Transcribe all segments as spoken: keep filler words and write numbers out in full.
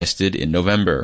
in November.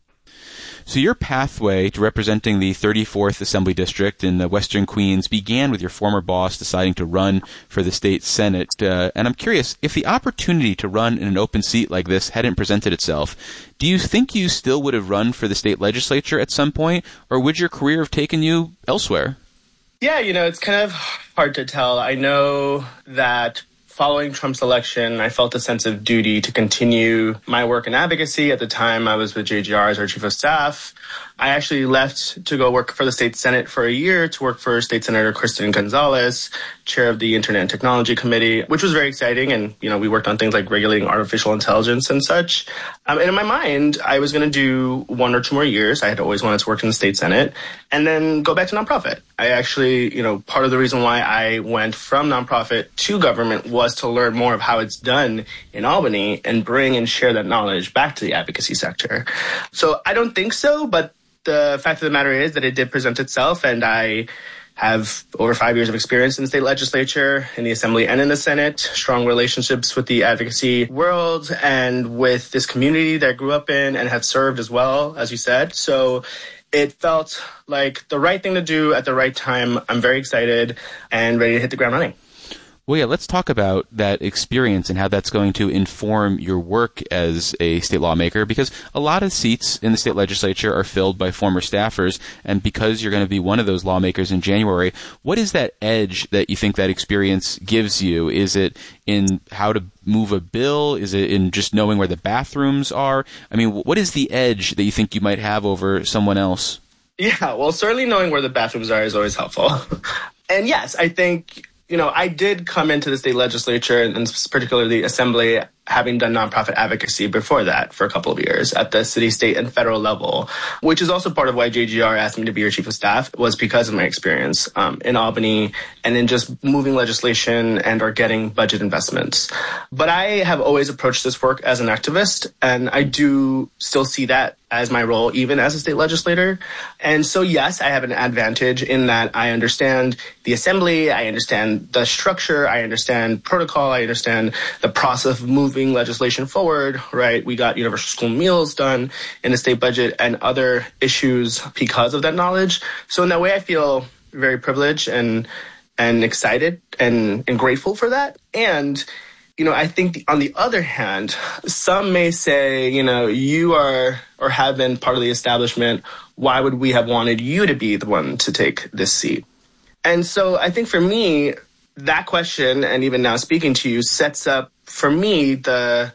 So your pathway to representing the thirty-fourth Assembly District in the Western Queens began with your former boss deciding to run for the state Senate. Uh, and I'm curious, if the opportunity to run in an open seat like this hadn't presented itself, do you think you still would have run for the state legislature at some point, or would your career have taken you elsewhere? Yeah, you know, it's kind of hard to tell. I know that following Trump's election, I felt a sense of duty to continue my work in advocacy. At the time, I was with J G R as our chief of staff. I actually left to go work for the state Senate for a year to work for State Senator Kristen Gonzalez, chair of the Internet and Technology Committee, which was very exciting. And, you know, we worked on things like regulating artificial intelligence and such. Um, and in my mind, I was going to do one or two more years. I had always wanted to work in the state Senate and then go back to nonprofit. I actually, you know, part of the reason why I went from nonprofit to government was to learn more of how it's done in Albany and bring and share that knowledge back to the advocacy sector. So I don't think so, but the fact of the matter is that it did present itself, and I have over five years of experience in the state legislature, in the assembly, and in the Senate, strong relationships with the advocacy world and with this community that I grew up in and have served as well, as you said. So it felt like the right thing to do at the right time. I'm very excited and ready to hit the ground running. Well, yeah, let's talk about that experience and how that's going to inform your work as a state lawmaker, because a lot of seats in the state legislature are filled by former staffers, and because you're going to be one of those lawmakers in January, what is that edge that you think that experience gives you? Is it in how to move a bill? Is it in just knowing where the bathrooms are? I mean, what is the edge that you think you might have over someone else? Yeah, well, certainly knowing where the bathrooms are is always helpful. And yes, I think, you know, I did come into the state legislature, and particularly the assembly, having done nonprofit advocacy before that for a couple of years at the city, state, and federal level, which is also part of why J G R asked me to be your chief of staff, was because of my experience um, in Albany and in just moving legislation and or getting budget investments. But I have always approached this work as an activist, and I do still see that as my role, even as a state legislator. And so, yes, I have an advantage in that I understand the assembly, I understand the structure, I understand protocol, I understand the process of moving legislation forward, right? We got universal school meals done in the state budget and other issues because of that knowledge. So in that way, I feel very privileged and and excited and, and grateful for that. And you know, I think the, on the other hand, some may say, you know, you are or have been part of the establishment. Why would we have wanted you to be the one to take this seat? And so I think for me, that question, and even now speaking to you, sets up for me the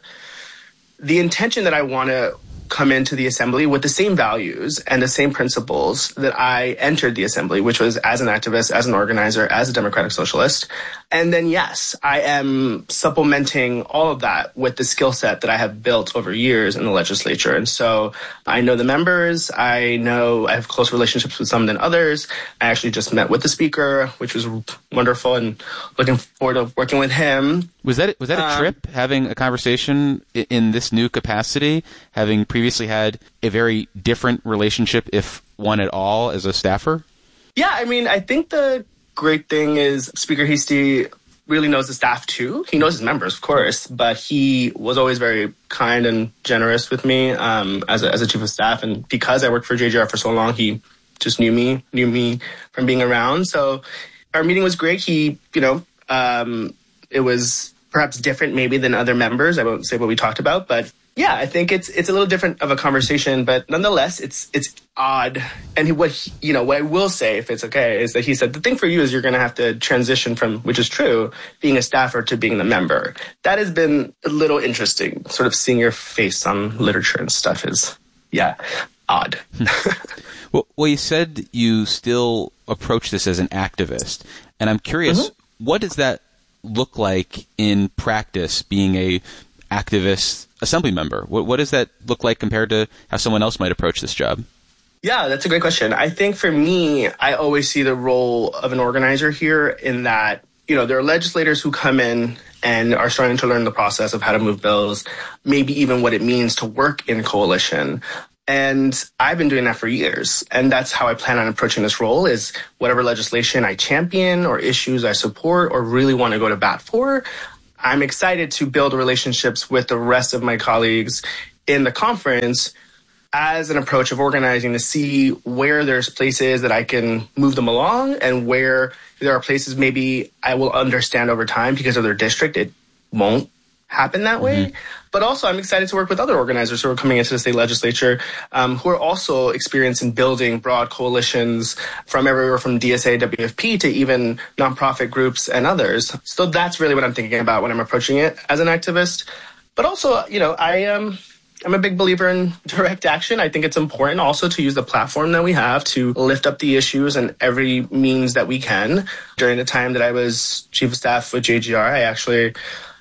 the intention that I want to come into the assembly with the same values and the same principles that I entered the assembly, which was as an activist, as an organizer, as a democratic socialist. And then, yes, I am supplementing all of that with the skill set that I have built over years in the legislature. And so I know the members. I know I have close relationships with some than others. I actually just met with the speaker, which was wonderful, and looking forward to working with him. Was that was that a trip, um, having a conversation in this new capacity, having previously had a very different relationship, if one at all, as a staffer? Yeah, I mean, I think the great thing is Speaker Heastie really knows the staff too. He knows his members, of course, but he was always very kind and generous with me um, as a, as a chief of staff. And because I worked for J G R for so long, he just knew me, knew me from being around. So our meeting was great. He, you know, um, it was perhaps different maybe than other members. I won't say what we talked about, but yeah, I think it's it's a little different of a conversation, but nonetheless, it's it's odd. And he, what he, you know, what I will say, if it's okay, is that he said the thing for you is you're going to have to transition from, which is true, being a staffer to being the member. That has been a little interesting. Sort of seeing your face on literature and stuff is, yeah, odd. well, well, you said you still approach this as an activist, and I'm curious, mm-hmm. what does that look like in practice, being a activist assembly member? What, what does that look like compared to how someone else might approach this job? Yeah, that's a great question. I think for me, I always see the role of an organizer here in that, you know, there are legislators who come in and are starting to learn the process of how to move bills, maybe even what it means to work in coalition. And I've been doing that for years. And that's how I plan on approaching this role, is whatever legislation I champion or issues I support or really want to go to bat for, I'm excited to build relationships with the rest of my colleagues in the conference as an approach of organizing to see where there's places that I can move them along and where there are places maybe I will understand over time because of their district. It won't happen that way. Mm-hmm. But also I'm excited to work with other organizers who are coming into the state legislature um, who are also experienced in building broad coalitions from everywhere from D S A, W F P to even nonprofit groups and others. So that's really what I'm thinking about when I'm approaching it as an activist. But also, you know, I am... Um, I'm a big believer in direct action. I think it's important also to use the platform that we have to lift up the issues in every means that we can. During the time that I was chief of staff with J G R, I actually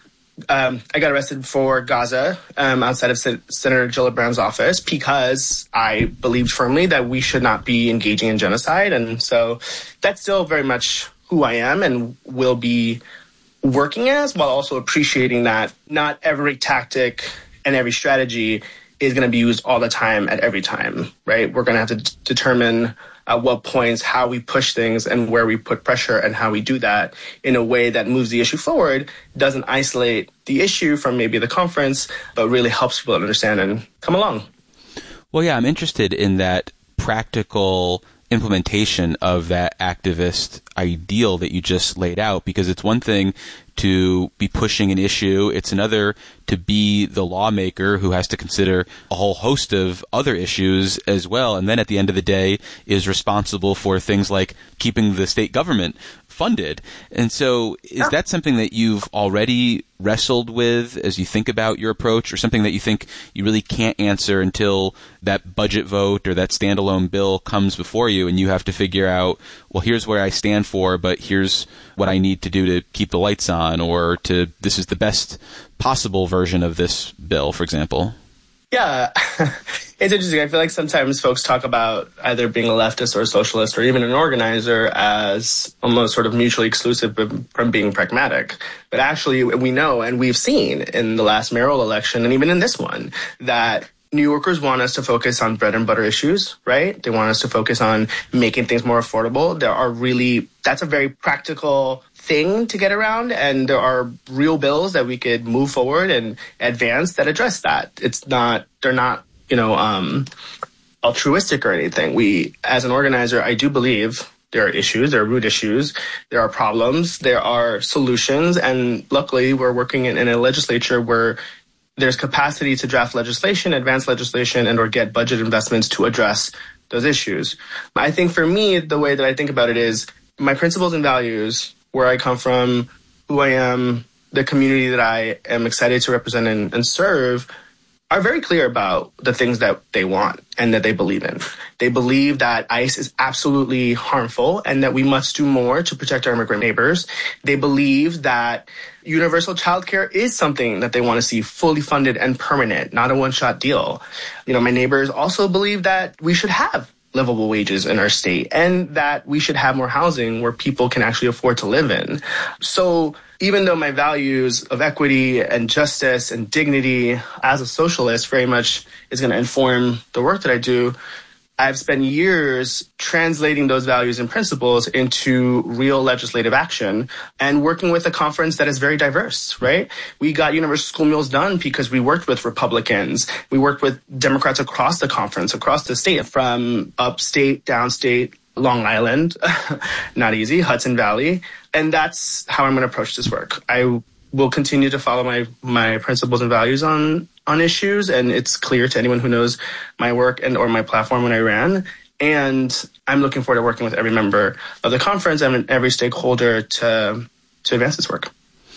um, I got arrested for Gaza um, outside of Sen- Senator Gillibrand's office because I believed firmly that we should not be engaging in genocide. And so that's still very much who I am and will be working as, while also appreciating that not every tactic and every strategy is going to be used all the time at every time, right? We're going to have to d- determine at what points how we push things and where we put pressure and how we do that in a way that moves the issue forward, doesn't isolate the issue from maybe the conference, but really helps people understand and come along. Well, yeah, I'm interested in that practical implementation of that activist ideal that you just laid out, because it's one thing to be pushing an issue. It's another to be the lawmaker who has to consider a whole host of other issues as well. And then at the end of the day is responsible for things like keeping the state government funded. And so is that something that you've already wrestled with as you think about your approach, or something that you think you really can't answer until that budget vote or that standalone bill comes before you and you have to figure out, well, here's where I stand for, but here's what I need to do to keep the lights on, or to this is the best possible version of this bill, for example? Yeah, it's interesting. I feel like sometimes folks talk about either being a leftist or a socialist or even an organizer as almost sort of mutually exclusive from being pragmatic. But actually, we know and we've seen in the last mayoral election and even in this one that New Yorkers want us to focus on bread and butter issues, right? They want us to focus on making things more affordable. There are really, that's a very practical thing to get around, and there are real bills that we could move forward and advance that address that. It's not, they're not, you know, um, altruistic or anything. We, as an organizer, I do believe there are issues, there are root issues, there are problems, there are solutions, and luckily we're working in, in a legislature where there's capacity to draft legislation, advance legislation, and or get budget investments to address those issues. I think for me, the way that I think about it is my principles and values, where I come from, who I am, the community that I am excited to represent and, and serve, are very clear about the things that they want and that they believe in. They believe that ICE is absolutely harmful and that we must do more to protect our immigrant neighbors. They believe that universal childcare is something that they want to see fully funded and permanent, not a one-shot deal. You know, my neighbors also believe that we should have livable wages in our state and that we should have more housing where people can actually afford to live in. So even though my values of equity and justice and dignity as a socialist very much is going to inform the work that I do, I've spent years translating those values and principles into real legislative action and working with a conference that is very diverse, right? We got universal school meals done because we worked with Republicans. We worked with Democrats across the conference, across the state, from upstate, downstate, Long Island, not easy, Hudson Valley. And that's how I'm going to approach this work. I will continue to follow my, my principles and values on on issues, and it's clear to anyone who knows my work and or my platform when I ran. And I'm looking forward to working with every member of the conference and every stakeholder to to advance this work.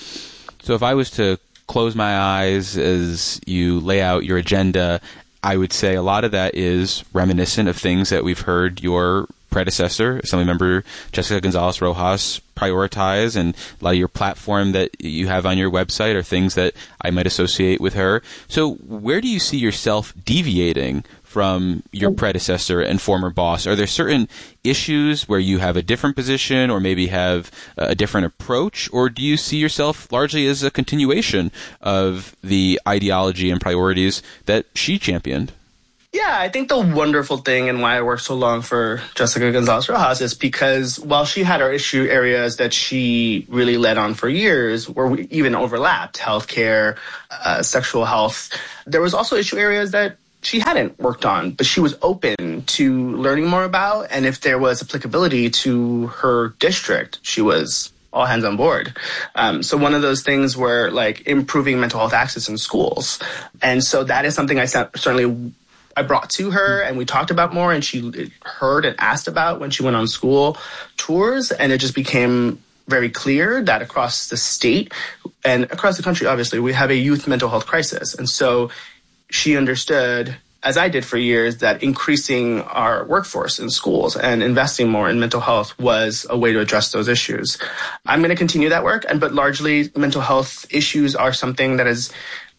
So if I was to close my eyes as you lay out your agenda, I would say a lot of that is reminiscent of things that we've heard your predecessor, Assemblymember Jessica Gonzalez Rojas, prioritize, and a lot of your platform that you have on your website are things that I might associate with her. So where do you see yourself deviating from your predecessor and former boss? Are there certain issues where you have a different position or maybe have a different approach, or do you see yourself largely as a continuation of the ideology and priorities that she championed? Yeah, I think the wonderful thing and why I worked so long for Jessica Gonzalez Rojas is because while she had her issue areas that she really led on for years, where we even overlapped, healthcare, uh, sexual health, there was also issue areas that she hadn't worked on, but she was open to learning more about. And if there was applicability to her district, she was all hands on board. Um, so one of those things were like improving mental health access in schools. And so that is something I certainly I brought to her and we talked about more, and she heard and asked about when she went on school tours. And it just became very clear that across the state and across the country, obviously, we have a youth mental health crisis. And so she understood, as I did for years, that increasing our workforce in schools and investing more in mental health was a way to address those issues. I'm going to continue that work, and but largely mental health issues are something that is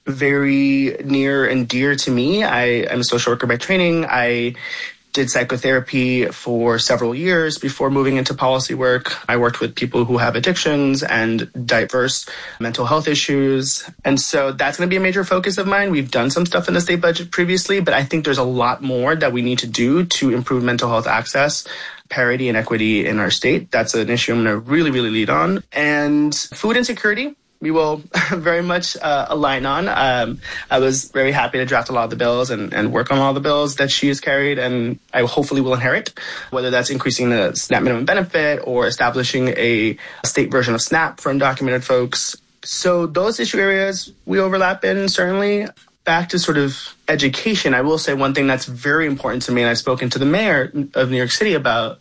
very near and dear to me. I am a social worker by training. I did psychotherapy for several years before moving into policy work. I worked with people who have addictions and diverse mental health issues. And so that's going to be a major focus of mine. We've done some stuff in the state budget previously, but I think there's a lot more that we need to do to improve mental health access, parity, and equity in our state. That's an issue I'm going to really, really lead on. And food insecurity, we will very much uh, align on. Um, I was very happy to draft a lot of the bills and, and work on all the bills that she has carried, and I hopefully will inherit, whether that's increasing the SNAP minimum benefit or establishing a, a state version of SNAP for undocumented folks. So those issue areas we overlap in, certainly. Back to sort of education, I will say one thing that's very important to me, and I've spoken to the mayor of New York City about,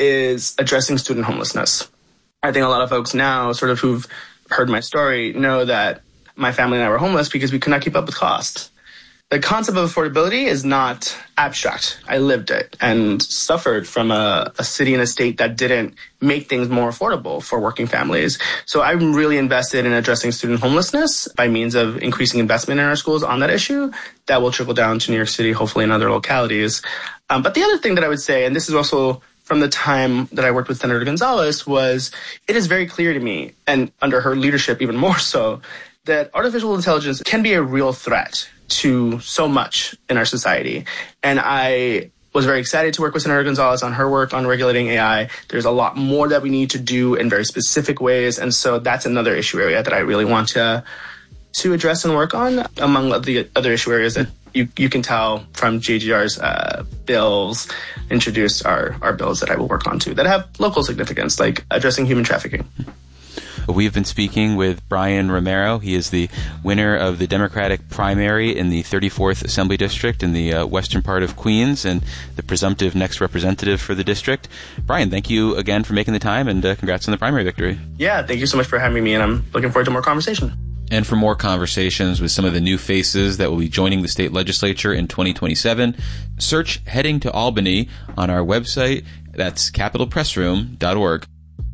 is addressing student homelessness. I think a lot of folks now sort of who've heard my story know that my family and I were homeless because we could not keep up with costs. The concept of affordability is not abstract. I lived it and suffered from a, a city and a state that didn't make things more affordable for working families. So I'm really invested in addressing student homelessness by means of increasing investment in our schools on that issue. That will trickle down to New York City, hopefully in other localities. Um, but the other thing that I would say, and this is also from the time that I worked with Senator Gonzalez, was it is very clear to me, and under her leadership even more so, that artificial intelligence can be a real threat to so much in our society. And I was very excited to work with Senator Gonzalez on her work on regulating A I. There's a lot more that we need to do in very specific ways. And so that's another issue area that I really want to to address and work on, among the other issue areas that you, you can tell from J G R's uh, bills introduced are, are bills that I will work on too, that have local significance, like addressing human trafficking. We've been speaking with Brian Romero. He is the winner of the Democratic primary in the thirty-fourth Assembly District in the uh, western part of Queens and the presumptive next representative for the district. Brian, thank you again for making the time, and uh, congrats on the primary victory. Yeah, thank you so much for having me, and I'm looking forward to more conversation. And for more conversations with some of the new faces that will be joining the state legislature in twenty twenty-seven, search Heading to Albany on our website. That's capital press room dot org.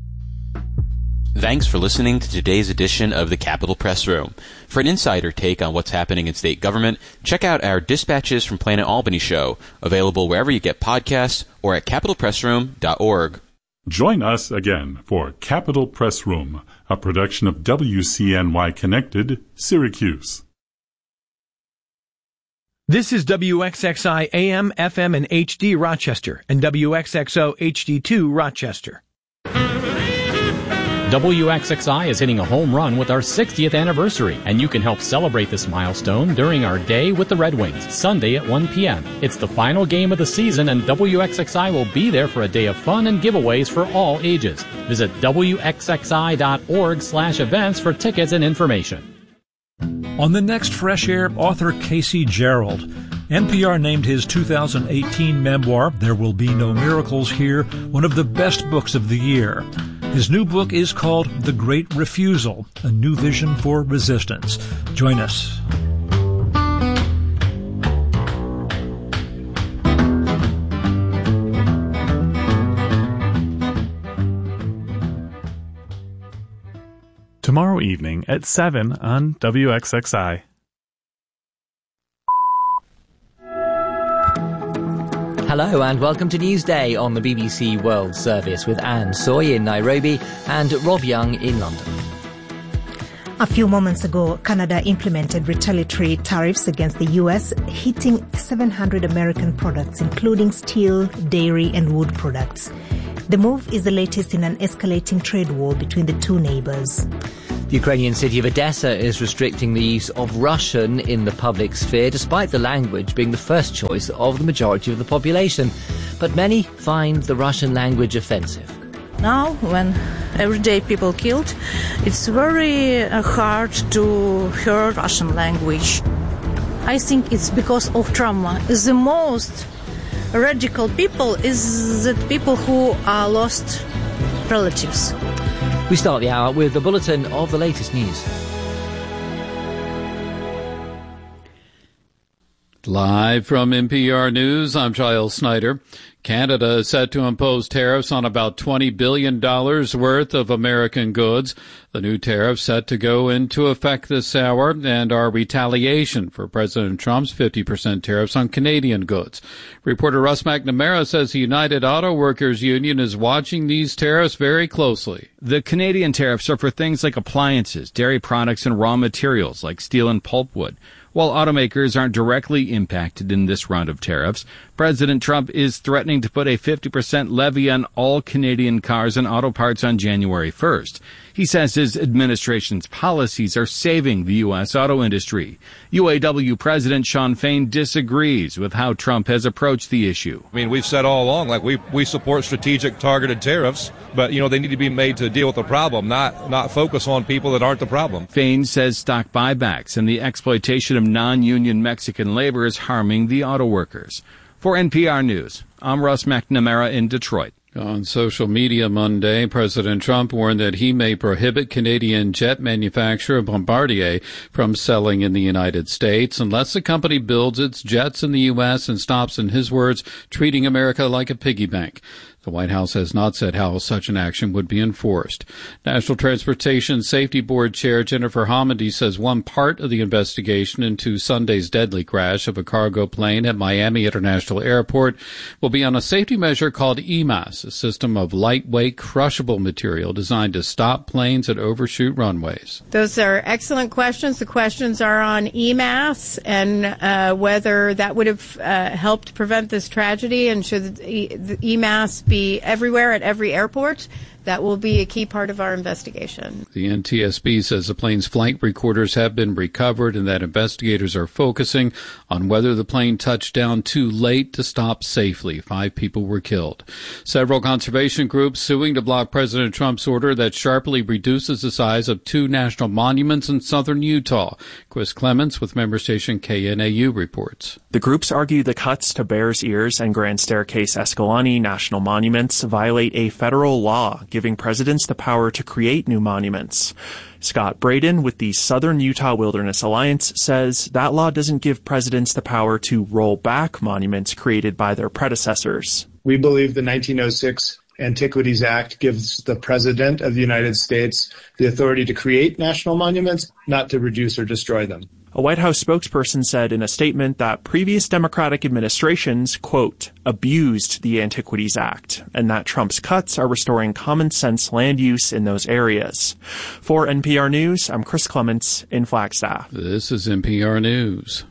Thanks for listening to today's edition of the Capitol Press Room. For an insider take on what's happening in state government, check out our Dispatches from Planet Albany show, available wherever you get podcasts or at capital press room dot org. Join us again for Capitol Press Room, a production of W C N Y Connected, Syracuse. This is W X X I A M, F M, and H D Rochester, and W X X O H D two Rochester. W X X I is hitting a home run with our sixtieth anniversary, and you can help celebrate this milestone during our Day with the Red Wings, Sunday at one p.m. It's the final game of the season, and W X X I will be there for a day of fun and giveaways for all ages. Visit W X X I dot org slash events for tickets and information. On the next Fresh Air, author Casey Gerald. N P R named his two thousand eighteen memoir, There Will Be No Miracles Here, one of the best books of the year. His new book is called The Great Refusal, A New Vision for Resistance. Join us. Tomorrow evening at seven on W X X I. Hello and welcome to Newsday on the B B C World Service with Anne Soy in Nairobi and Rob Young in London. A few moments ago, Canada implemented retaliatory tariffs against the U S, hitting seven hundred American products, including steel, dairy, and wood products. The move is the latest in an escalating trade war between the two neighbors. The Ukrainian city of Odessa is restricting the use of Russian in the public sphere, despite the language being the first choice of the majority of the population. But many find the Russian language offensive. Now, when everyday people killed, it's very uh, hard to hear Russian language. I think it's because of trauma. The most radical people is the people who are lost relatives. We start the hour with a bulletin of the latest news. Live from N P R News, I'm Giles Snyder. Canada is set to impose tariffs on about twenty billion dollars worth of American goods. The new tariffs set to go into effect this hour and are retaliation for President Trump's fifty percent tariffs on Canadian goods. Reporter Russ McNamara says the United Auto Workers Union is watching these tariffs very closely. The Canadian tariffs are for things like appliances, dairy products, and raw materials like steel and pulpwood. While automakers aren't directly impacted in this round of tariffs, President Trump is threatening to put a fifty percent levy on all Canadian cars and auto parts on January first. He says his administration's policies are saving the U S auto industry. U A W President Shawn Fain disagrees with how Trump has approached the issue. I mean, we've said all along, like, we we support strategic targeted tariffs, but, you know, they need to be made to deal with the problem, not not focus on people that aren't the problem. Fain says stock buybacks and the exploitation of non-union Mexican labor is harming the auto workers. For N P R News, I'm Russ McNamara in Detroit. On social media Monday, President Trump warned that he may prohibit Canadian jet manufacturer Bombardier from selling in the United States unless the company builds its jets in the U S and stops, in his words, treating America like a piggy bank. The White House has not said how such an action would be enforced. National Transportation Safety Board Chair Jennifer Homendy says one part of the investigation into Sunday's deadly crash of a cargo plane at Miami International Airport will be on a safety measure called E M A S, a system of lightweight, crushable material designed to stop planes that overshoot runways. Those are excellent questions. The questions are on E M A S and uh, whether that would have uh, helped prevent this tragedy, and should the E M A S be everywhere at every airport. That will be a key part of our investigation. The N T S B says the plane's flight recorders have been recovered and that investigators are focusing on whether the plane touched down too late to stop safely. Five people were killed. Several conservation groups suing to block President Trump's order that sharply reduces the size of two national monuments in southern Utah. Chris Clements with member station K N A U reports. The groups argue the cuts to Bears Ears and Grand Staircase Escalante national monuments violate a federal law giving presidents the power to create new monuments. Scott Braden with the Southern Utah Wilderness Alliance says that law doesn't give presidents the power to roll back monuments created by their predecessors. We believe the nineteen oh six Antiquities Act gives the President of the United States the authority to create national monuments, not to reduce or destroy them. A White House spokesperson said in a statement that previous Democratic administrations, quote, abused the Antiquities Act, and that Trump's cuts are restoring common sense land use in those areas. For N P R News, I'm Chris Clements in Flagstaff. This is N P R News.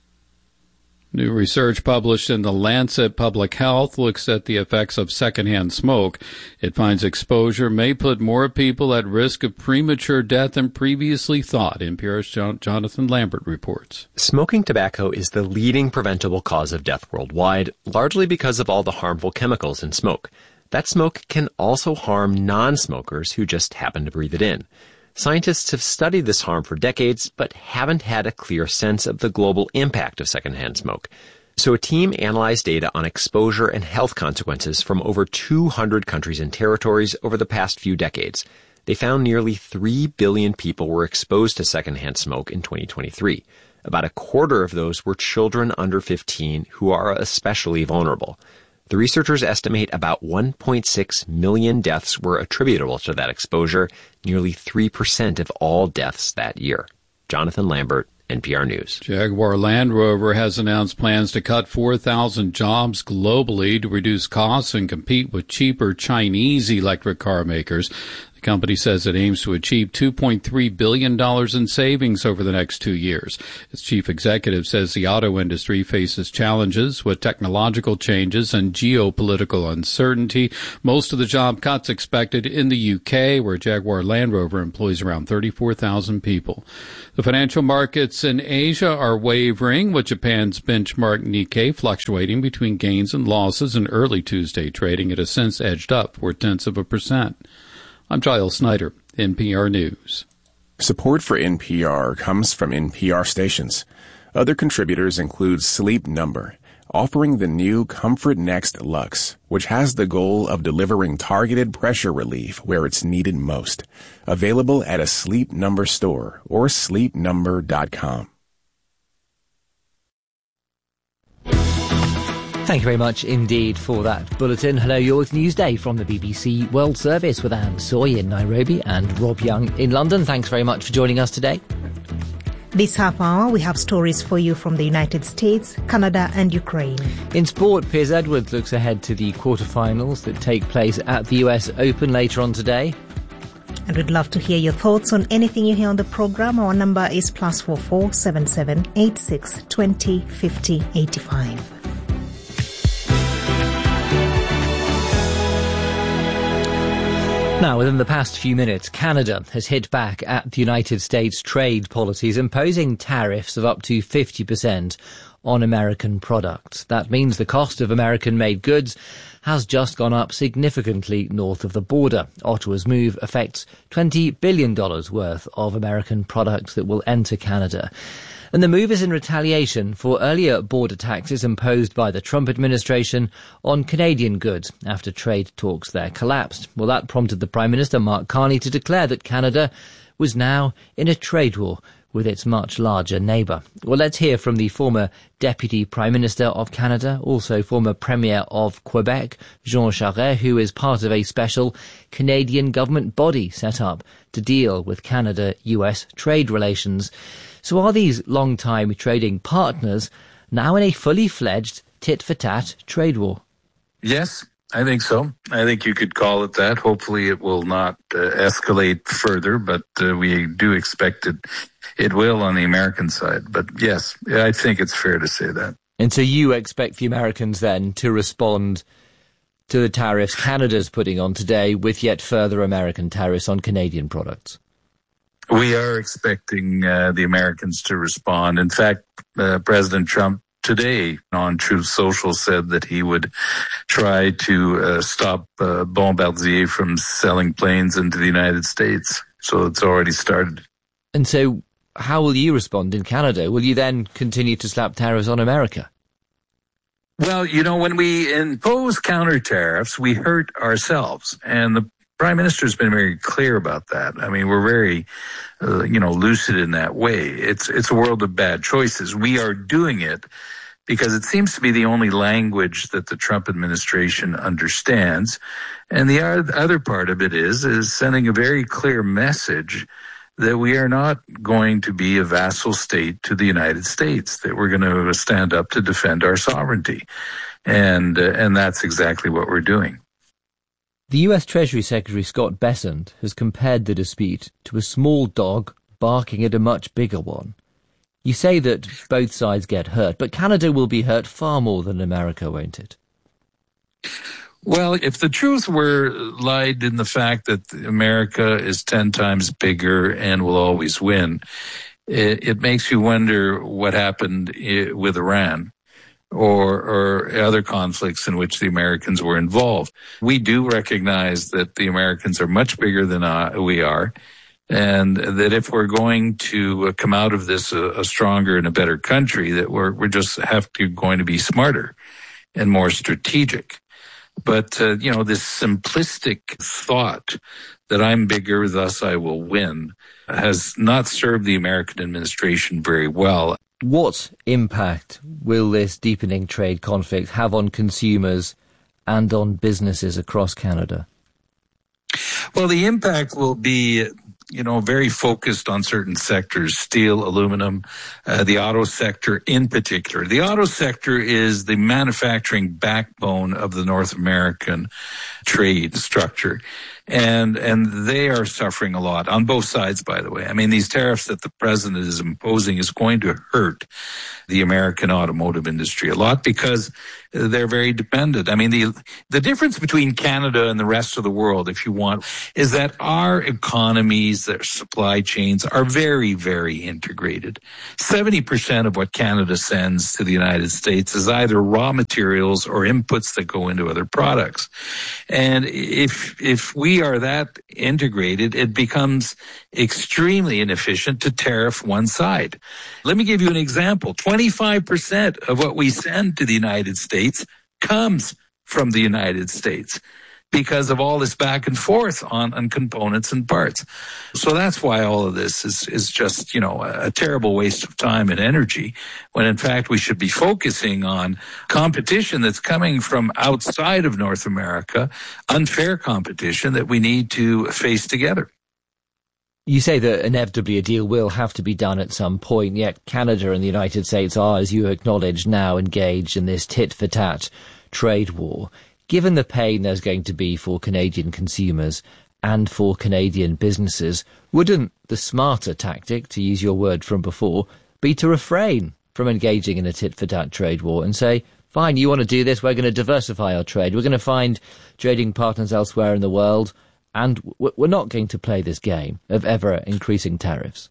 New research published in The Lancet Public Health looks at the effects of secondhand smoke. It finds exposure may put more people at risk of premature death than previously thought. N P R's John- Jonathan Lambert reports. Smoking tobacco is the leading preventable cause of death worldwide, largely because of all the harmful chemicals in smoke. That smoke can also harm non-smokers who just happen to breathe it in. Scientists have studied this harm for decades, but haven't had a clear sense of the global impact of secondhand smoke. So a team analyzed data on exposure and health consequences from over two hundred countries and territories over the past few decades. They found nearly three billion people were exposed to secondhand smoke in twenty twenty-three. About a quarter of those were children under fifteen who are especially vulnerable. The researchers estimate about one point six million deaths were attributable to that exposure, nearly three percent of all deaths that year. Jonathan Lambert, N P R News. Jaguar Land Rover has announced plans to cut four thousand jobs globally to reduce costs and compete with cheaper Chinese electric car makers. The company says it aims to achieve two point three billion dollars in savings over the next two years. Its chief executive says the auto industry faces challenges with technological changes and geopolitical uncertainty. Most of the job cuts expected in the U K, where Jaguar Land Rover employs around thirty-four thousand people. The financial markets in Asia are wavering, with Japan's benchmark Nikkei fluctuating between gains and losses in early Tuesday trading. It has since edged up four-tenths of a percent. I'm Giles Snyder, N P R News. Support for N P R comes from N P R stations. Other contributors include Sleep Number, offering the new Comfort Next Luxe, which has the goal of delivering targeted pressure relief where it's needed most. Available at a Sleep Number store or sleep number dot com. Thank you very much indeed for that bulletin. Hello, you're with Newsday from the B B C World Service with Anne Soy in Nairobi and Rob Young in London. Thanks very much for joining us today. This half hour, we have stories for you from the United States, Canada and Ukraine. In sport, Piers Edwards looks ahead to the quarterfinals that take place at the U S Open later on today. And we'd love to hear your thoughts on anything you hear on the programme. Our number is plus four four seven seven eight six twenty fifty eighty five. Now, within the past few minutes, Canada has hit back at the United States trade policies, imposing tariffs of up to fifty percent on American products. That means the cost of American-made goods has just gone up significantly north of the border. Ottawa's move affects twenty billion dollars worth of American products that will enter Canada. And the move is in retaliation for earlier border taxes imposed by the Trump administration on Canadian goods after trade talks there collapsed. Well, that prompted the Prime Minister, Mark Carney, to declare that Canada was now in a trade war with its much larger neighbour. Well, let's hear from the former Deputy Prime Minister of Canada, also former Premier of Quebec, Jean Charest, who is part of a special Canadian government body set up to deal with Canada-U S trade relations. So are these long-time trading partners now in a fully fledged tit-for-tat trade war? Yes, I think so. I think you could call it that. Hopefully it will not uh, escalate further, but uh, we do expect it, it will on the American side. But yes, I think it's fair to say that. And so you expect the Americans then to respond to the tariffs Canada's putting on today with yet further American tariffs on Canadian products? We are expecting uh, the Americans to respond. In fact, uh, President Trump today on Truth Social said that he would try to uh, stop uh, Bombardier from selling planes into the United States. So it's already started. And so how will you respond in Canada? Will you then continue to slap tariffs on America? Well, you know, when we impose counter tariffs, we hurt ourselves. And the Prime Minister has been very clear about that. I mean, we're very, uh, you know, lucid in that way. It's it's a world of bad choices. We are doing it because it seems to be the only language that the Trump administration understands. And the other part of it is, is sending a very clear message that we are not going to be a vassal state to the United States, that we're going to stand up to defend our sovereignty. And, uh, and that's exactly what we're doing. The U S Treasury Secretary Scott Bessent has compared the dispute to a small dog barking at a much bigger one. You say that both sides get hurt, but Canada will be hurt far more than America, won't it? Well, if the truth were lied in the fact that America is ten times bigger and will always win, it, it makes you wonder what happened with Iran. Or, or other conflicts in which the Americans were involved. We do recognize that the Americans are much bigger than uh, we are, and that if we're going to come out of this a, a stronger and a better country, that we're we're just have to going to be smarter and more strategic. But uh, you know, this simplistic thought that I'm bigger, thus I will win, has not served the American administration very well. What impact will this deepening trade conflict have on consumers and on businesses across Canada? Well, the impact will be, you know, very focused on certain sectors, steel, aluminum, uh, the auto sector in particular. The auto sector is the manufacturing backbone of the North American trade structure. And, and they are suffering a lot on both sides, by the way. I mean, these tariffs that the president is imposing is going to hurt the American automotive industry a lot because they're very dependent. I mean, the, the difference between Canada and the rest of the world, if you want, is that our economies, their supply chains are very, very integrated. seventy percent of what Canada sends to the United States is either raw materials or inputs that go into other products. And if, if we are that integrated, it becomes extremely inefficient to tariff one side. Let me give you an example. twenty-five percent of what we send to the United States comes from the United States because of all this back and forth on, on components and parts. So that's why all of this is, is just, you know, a, a terrible waste of time and energy, when in fact we should be focusing on competition that's coming from outside of North America, unfair competition that we need to face together. You say that inevitably a deal will have to be done at some point, yet Canada and the United States are, as you acknowledge, now engaged in this tit-for-tat trade war. Given the pain there's going to be for Canadian consumers and for Canadian businesses, wouldn't the smarter tactic, to use your word from before, be to refrain from engaging in a tit-for-tat trade war and say, fine, you want to do this, we're going to diversify our trade, we're going to find trading partners elsewhere in the world, and we're not going to play this game of ever-increasing tariffs?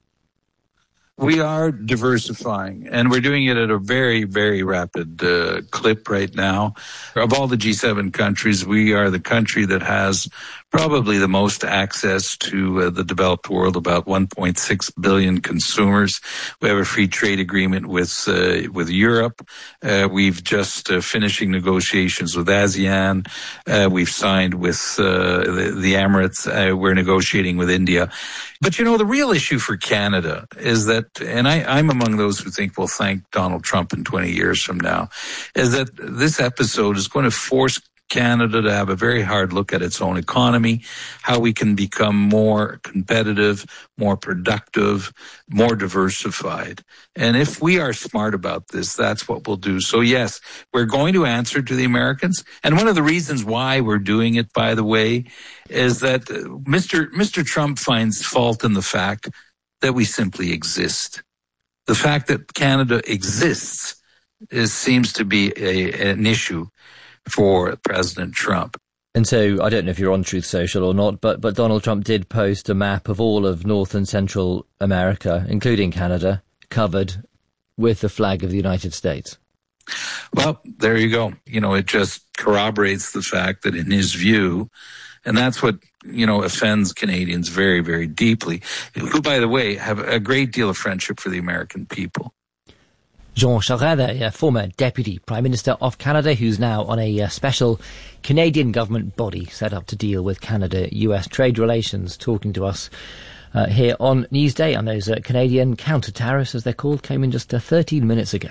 We are diversifying, and we're doing it at a very, very rapid uh, clip right now. Of all the G seven countries, we are the country that has probably the most access to uh, the developed world, about one point six billion consumers. We have a free trade agreement with uh, with Europe. Uh, we've just uh, finishing negotiations with ASEAN. Uh, we've signed with uh, the, the Emirates. Uh, we're negotiating with India. But, you know, the real issue for Canada is that, and I, I'm among those who think we'll thank Donald Trump in twenty years from now, is that this episode is going to force Canada to have a very hard look at its own economy, how we can become more competitive, more productive, more diversified. And if we are smart about this, that's what we'll do. So yes, we're going to answer to the Americans. And one of the reasons why we're doing it, by the way, is that Mister Mister Trump finds fault in the fact that we simply exist. The fact that Canada exists is, seems to be a, an issue for President Trump. And so, I don't know if you're on Truth Social or not, but, but Donald Trump did post a map of all of North and Central America, including Canada, covered with the flag of the United States. Well, there you go. You know, it just corroborates the fact that in his view, and that's what, you know, offends Canadians very, very deeply, who, by the way, have a great deal of friendship for the American people. Jean Charest, a former Deputy Prime Minister of Canada, who's now on a uh, special Canadian government body set up to deal with Canada-U S trade relations, talking to us uh, here on Newsday. And those uh, Canadian counter-tariffs, as they're called, came in just uh, thirteen minutes ago.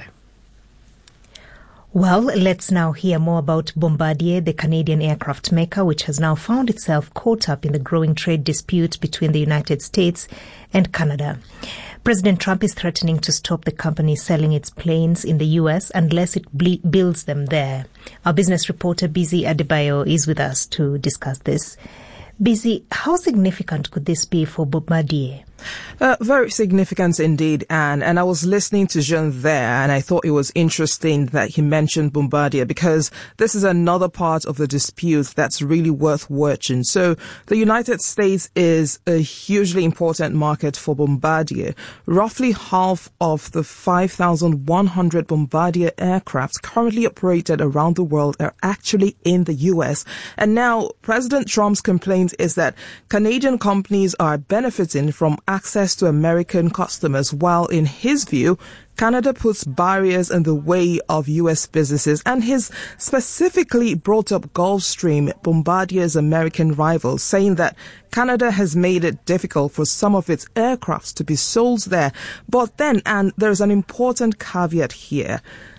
Well, let's now hear more about Bombardier, the Canadian aircraft maker, which has now found itself caught up in the growing trade dispute between the United States and Canada. President Trump is threatening to stop the company selling its planes in the U S unless it ble- builds them there. Our business reporter, Bizi Adebayo, is with us to discuss this. Bizi, how significant could this be for Bombardier? Uh, very significant indeed, Anne. And I was listening to Jean there, and I thought it was interesting that he mentioned Bombardier, because this is another part of the dispute that's really worth watching. So the United States is a hugely important market for Bombardier. Roughly half of the five thousand one hundred Bombardier aircraft currently operated around the world are actually in the U S. And now President Trump's complaint is that Canadian companies are benefiting from access to American customers, while in his view, Canada puts barriers in the way of U S businesses. And he's specifically brought up Gulfstream, Bombardier's American rival, saying that Canada has made it difficult for some of its aircraft to be sold there. But then, and there's an important caveat here,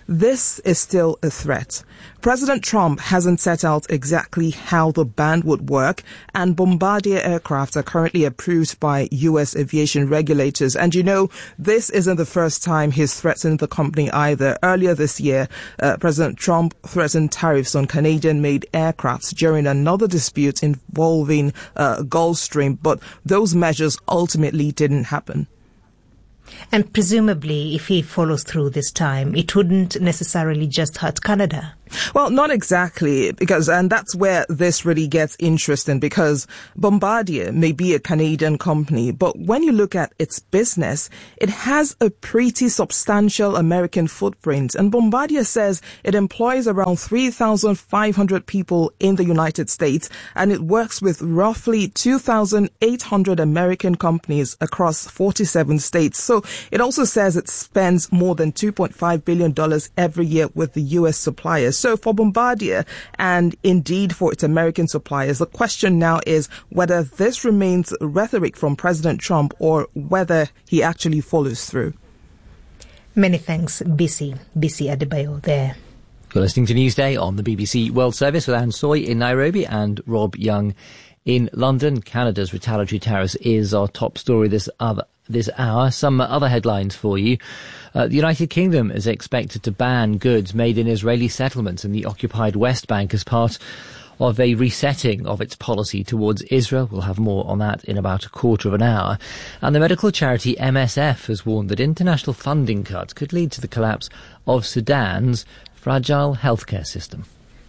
this is still a threat. President Trump hasn't set out exactly how the ban would work, and Bombardier aircraft are currently approved by U S aviation regulators. And you know, this isn't the first time he's threatened the company either. Earlier this year, uh, President Trump threatened tariffs on Canadian-made aircraft during another dispute involving uh, Gulfstream, but those measures ultimately didn't happen. And presumably, if he follows through this time, it wouldn't necessarily just hurt Canada. Well, not exactly, because, and that's where this really gets interesting, because Bombardier may be a Canadian company, but when you look at its business, it has a pretty substantial American footprint. And Bombardier says it employs around three thousand five hundred people in the United States, and it works with roughly two thousand eight hundred American companies across forty-seven states. So it also says it spends more than two point five billion dollars every year with the U S suppliers. So for Bombardier, and indeed for its American suppliers, the question now is whether this remains rhetoric from President Trump or whether he actually follows through. Many thanks, Bisi, Bisi Adebayo there. You're listening to Newsday on the B B C World Service with Anne Soy in Nairobi and Rob Young in London. Canada's retaliatory tariffs is our top story this other this hour. Some other headlines for you. Uh, the United Kingdom is expected to ban goods made in Israeli settlements in the occupied West Bank as part of a resetting of its policy towards Israel. We'll have more on that in about a quarter of an hour. And the medical charity M S F has warned that international funding cuts could lead to the collapse of Sudan's fragile healthcare system.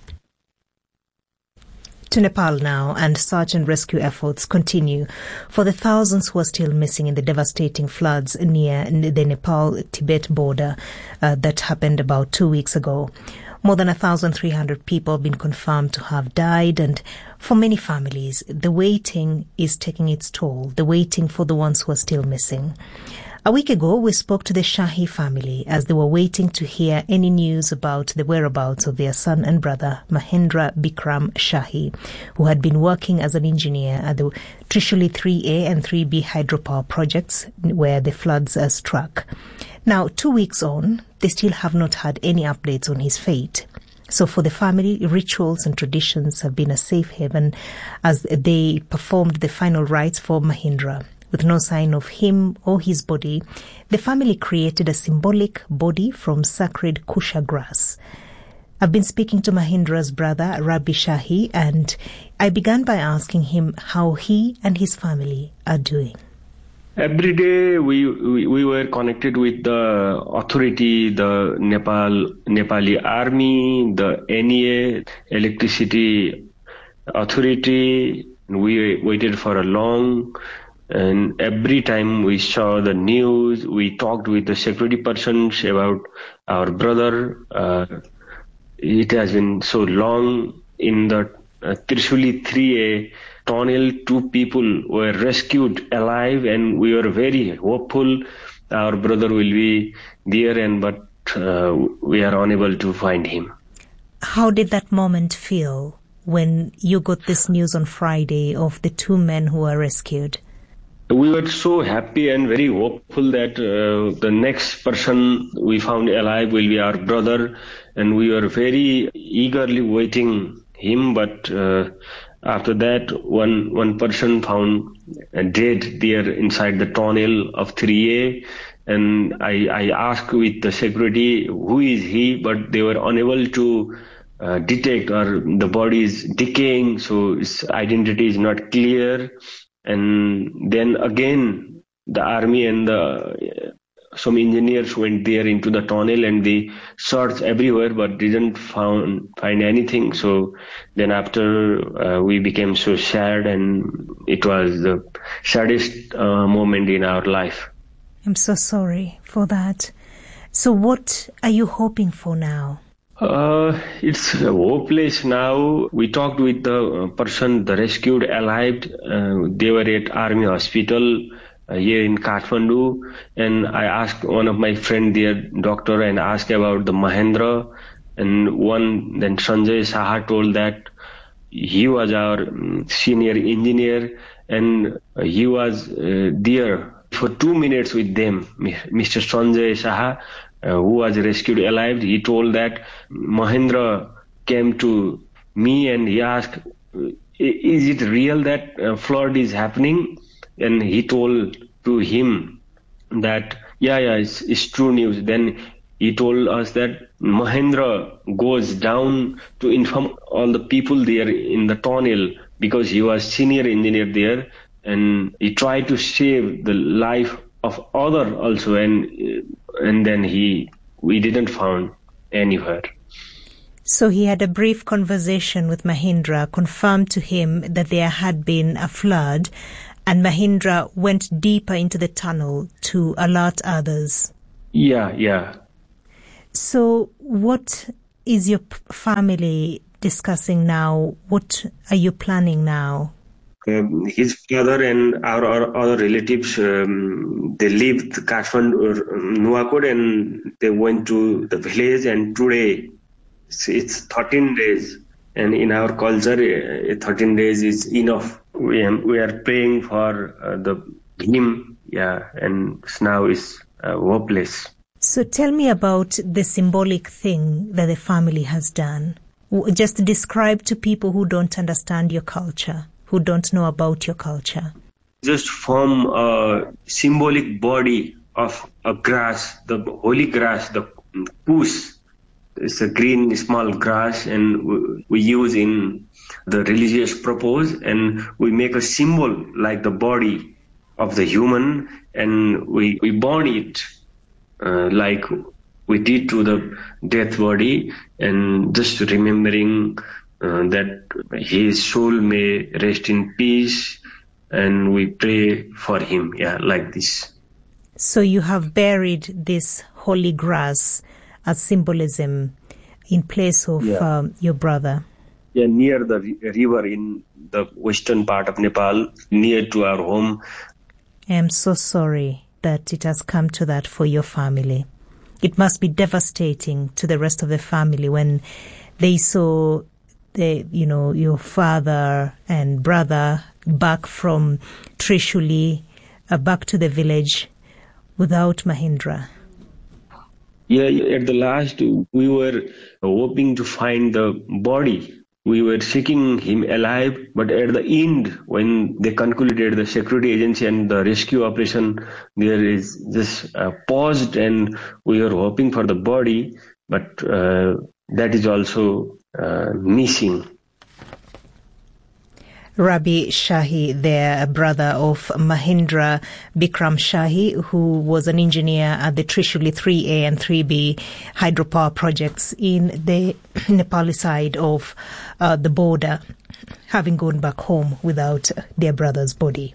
To Nepal now, and search and rescue efforts continue for the thousands who are still missing in the devastating floods near the Nepal-Tibet border uh, that happened about two weeks ago. More than one thousand three hundred people have been confirmed to have died, and for many families, the waiting is taking its toll, the waiting for the ones who are still missing. A week ago, we spoke to the Shahi family as they were waiting to hear any news about the whereabouts of their son and brother, Mahendra Bikram Shahi, who had been working as an engineer at the Trishuli three A and three B hydropower projects where the floods uh, struck. Now, two weeks on, they still have not had any updates on his fate. So for the family, rituals and traditions have been a safe haven as they performed the final rites for Mahendra. With no sign of him or his body, the family created a symbolic body from sacred kusha grass. I've been speaking to Mahendra's brother, Rabbi Shahi, and I began by asking him how he and his family are doing. Every day we, we, we were connected with the authority, the Nepal Nepali army, the N E A, electricity authority. We waited for a long, and every time we saw the news, we talked with the security persons about our brother. Uh, it has been so long. In the uh, Trishuli three A tunnel, two people were rescued alive, and we were very hopeful our brother will be there, and but uh, we are unable to find him. How did that moment feel when you got this news on Friday of the two men who were rescued? We were so happy and very hopeful that uh, the next person we found alive will be our brother, and we were very eagerly waiting him. But uh, after that, one one person found dead there inside the tunnel of three A, and I, I asked with the security who is he, but they were unable to uh, detect, or the body is decaying, so his identity is not clear. And then again, the army and the, uh, some engineers went there into the tunnel, and they searched everywhere but didn't found, find anything. So then after uh, we became so sad, and it was the saddest uh, moment in our life. I'm so sorry for that. So what are you hoping for now? Uh, it's hopeless now. We talked with the person, the rescued alive. Uh, they were at Army Hospital uh, here in Kathmandu, and I asked one of my friend there, doctor, and asked about the Mahendra. And one, then Sanjay Saha told that he was our senior engineer, and he was uh, there for two minutes with them. Mister Sanjay Saha uh, who was rescued alive, he told that Mahendra came to me and he asked, is it real that uh, flood is happening? And he told to him that, yeah, yeah, it's, it's true news. Then he told us that Mahendra goes down to inform all the people there in the tunnel because he was senior engineer there, and he tried to save the life of other also, and and then he we didn't found anywhere. So he had a brief conversation with Mahendra, confirmed to him that there had been a flood, and Mahendra went deeper into the tunnel to alert others. Yeah, yeah. So what is your p- family discussing now? What are you planning now? Um, his father and our, our other relatives, um, they lived Kathmandu or Nuwakot, and they went to the village, and today it's, it's thirteen days. And in our culture, uh, thirteen days is enough. We am, we are praying for uh, the him, yeah, and now is uh, hopeless. So tell me about the symbolic thing that the family has done. Just describe to people who don't understand your culture, who don't know about your culture. Just form a symbolic body of a grass, the holy grass, the push. It's a green small grass, and we use in the religious purpose, and we make a symbol like the body of the human, and we, we burn it uh, like we did to the death body, and just remembering uh, that his soul may rest in peace, and we pray for him, yeah, like this. So you have buried this holy grass as symbolism in place of yeah. um, your brother. Yeah, near the river in the western part of Nepal, near to our home. I am so sorry that it has come to that for your family. It must be devastating to the rest of the family when they saw the, you know, your father and brother back from Trishuli, uh, back to the village without Mahendra. Yeah, at the last, we were hoping to find the body. We were seeking him alive, but at the end, when they concluded the security agency and the rescue operation, there is just uh, paused, and we were hoping for the body, but uh, that is also uh, missing. Rabi Shahi there, a brother of Mahendra Bikram Shahi, who was an engineer at the Trishuli three A and three B hydropower projects in the Nepali side of uh, the border, having gone back home without their brother's body.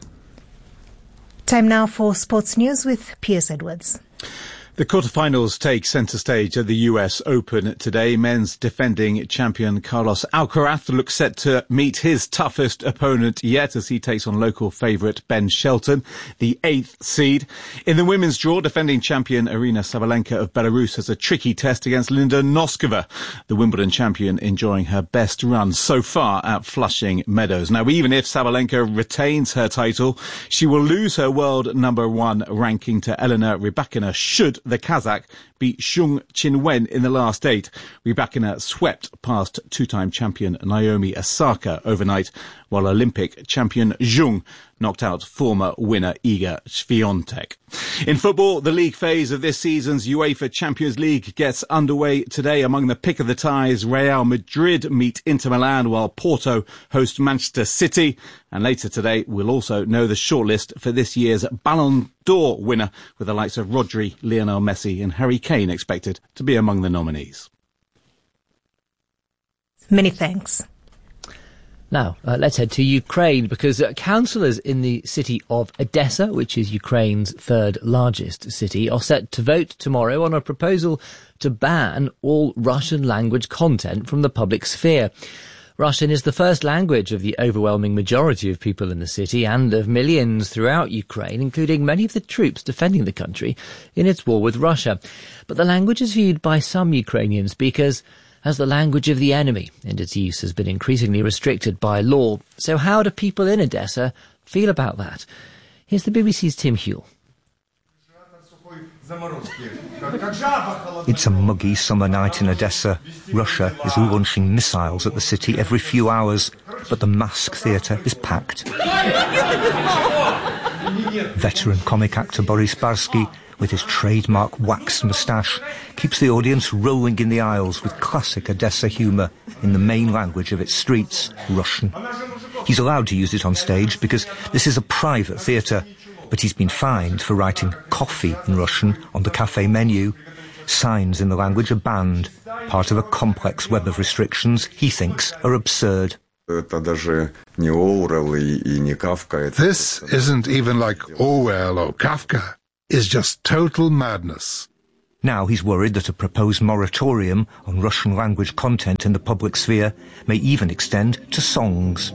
Time now for sports news with Piers Edwards. The quarterfinals take centre stage at the U S Open today. Men's defending champion Carlos Alcaraz looks set to meet his toughest opponent yet as he takes on local favourite Ben Shelton, the eighth seed. In the women's draw, defending champion Aryna Sabalenka of Belarus has a tricky test against Linda Noskova, the Wimbledon champion enjoying her best run so far at Flushing Meadows. Now, even if Sabalenka retains her title, she will lose her world number one ranking to Elena Rybakina should the Kazakh beat Shung Chinwen in the last eight. Rybakina swept past two-time champion Naomi Osaka overnight, while Olympic champion Jung knocked out former winner Iga Swiatek. In football, the league phase of this season's UEFA Champions League gets underway today. Among the pick of the ties, Real Madrid meet Inter Milan, while Porto host Manchester City. And later today, we'll also know the shortlist for this year's Ballon d'Or winner, with the likes of Rodri, Lionel Messi and Harry Kane expected to be among the nominees. Many thanks. Now, uh, let's head to Ukraine, because uh, councillors in the city of Odessa, which is Ukraine's third largest city, are set to vote tomorrow on a proposal to ban all Russian language content from the public sphere. Russian is the first language of the overwhelming majority of people in the city and of millions throughout Ukraine, including many of the troops defending the country in its war with Russia. But the language is viewed by some Ukrainian speakers as the language of the enemy, and its use has been increasingly restricted by law. So how do people in Odessa feel about that? Here's the B B C's Tim Huell. It's a muggy summer night in Odessa. Russia is launching missiles at the city every few hours, but the Mask Theatre is packed. Veteran comic actor Boris Barsky, with his trademark waxed moustache, keeps the audience rolling in the aisles with classic Odessa humour in the main language of its streets, Russian. He's allowed to use it on stage because this is a private theatre, but he's been fined for writing coffee in Russian on the cafe menu. Signs in the language are banned, part of a complex web of restrictions he thinks are absurd. This isn't even like Orwell or Kafka. It's just total madness. Now he's worried that a proposed moratorium on Russian language content in the public sphere may even extend to songs.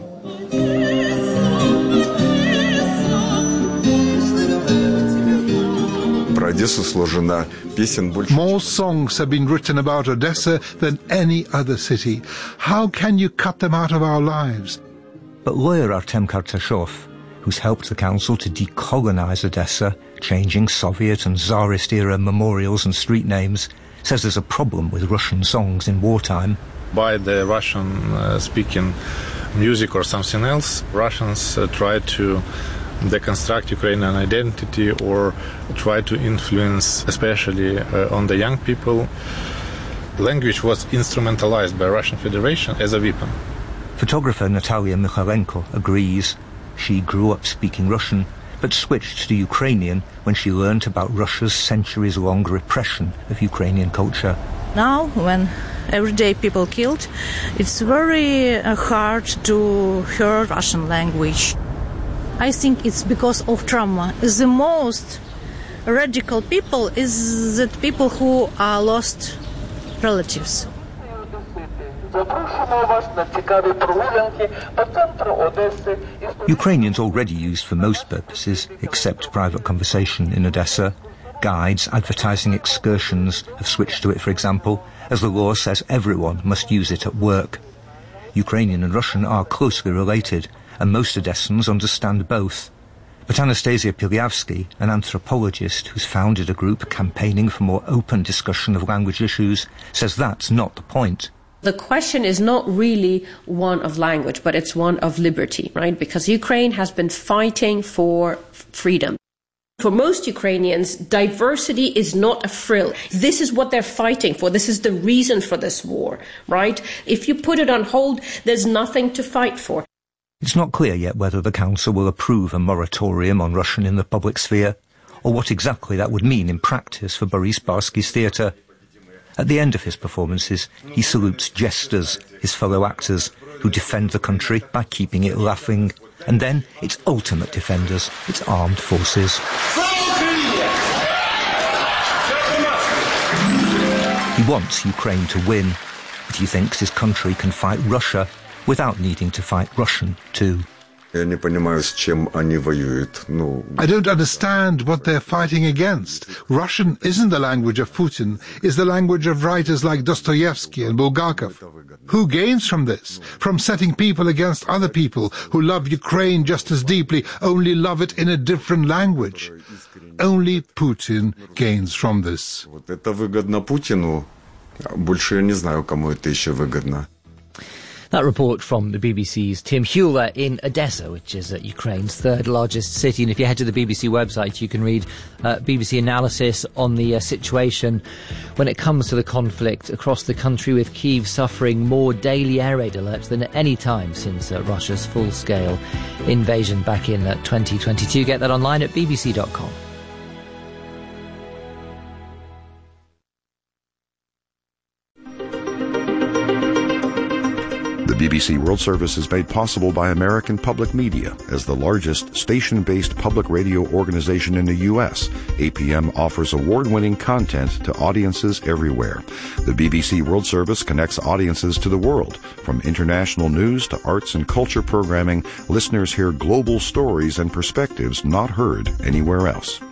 More songs have been written about Odessa than any other city. How can you cut them out of our lives? But lawyer Artem Kartashov, who's helped the council to decolonize Odessa, changing Soviet and Tsarist-era memorials and street names, says there's a problem with Russian songs in wartime. By the Russian-speaking uh, music or something else, Russians uh, try to deconstruct Ukrainian identity or try to influence, especially uh, on the young people. Language was instrumentalized by Russian Federation as a weapon. Photographer Natalia Mikhailenko agrees. She grew up speaking Russian, but switched to Ukrainian when she learnt about Russia's centuries-long repression of Ukrainian culture. Now, when everyday people killed, it's very uh, hard to hear Russian language. I think it's because of trauma. The most radical people is that people who are lost relatives. Ukrainian's already used for most purposes, except private conversation in Odessa. Guides advertising excursions have switched to it, for example, as the law says everyone must use it at work. Ukrainian and Russian are closely related, and most Odessans understand both. But Anastasia Pilyavsky, an anthropologist who's founded a group campaigning for more open discussion of language issues, says that's not the point. The question is not really one of language, but it's one of liberty, right? Because Ukraine has been fighting for freedom. For most Ukrainians, diversity is not a frill. This is what they're fighting for. This is the reason for this war, right? If you put it on hold, there's nothing to fight for. It's not clear yet whether the council will approve a moratorium on Russian in the public sphere, or what exactly that would mean in practice for Boris Barsky's theatre. At the end of his performances, he salutes jesters, his fellow actors, who defend the country by keeping it laughing. And then its ultimate defenders, its armed forces. He wants Ukraine to win, but he thinks his country can fight Russia without needing to fight Russian too. I don't understand what they're fighting against. Russian isn't the language of Putin, it's the language of writers like Dostoevsky and Bulgakov. Who gains from this? From setting people against other people who love Ukraine just as deeply, only love it in a different language. Only Putin gains from this. That report from the B B C's Tim Hewler in Odessa, which is uh, Ukraine's third largest city. And if you head to the B B C website, you can read uh, B B C analysis on the uh, situation when it comes to the conflict across the country, with Kyiv suffering more daily air raid alerts than at any time since uh, Russia's full-scale invasion back in uh, twenty twenty-two. Get that online at b b c dot com. The B B C World Service is made possible by American Public Media. As the largest station-based public radio organization in the U S, A P M offers award-winning content to audiences everywhere. The B B C World Service connects audiences to the world. From international news to arts and culture programming, listeners hear global stories and perspectives not heard anywhere else.